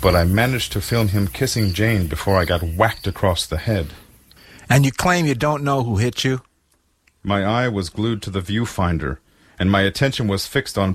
but I managed to film him kissing Jane before I got whacked across the head. And you claim you don't know who hit you? My eye was glued to the viewfinder, and my attention was fixed on